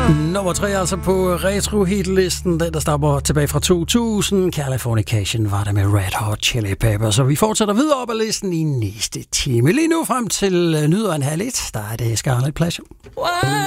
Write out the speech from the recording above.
Nummer 3 altså på retro-hit-listen, den der stammer tilbage fra 2000. Californication var der med Red Hot Chili Peppers, så vi fortsætter videre op ad listen i næste time. Lige nu frem til nyder en halv 1, der er det Scarlet Pleasure.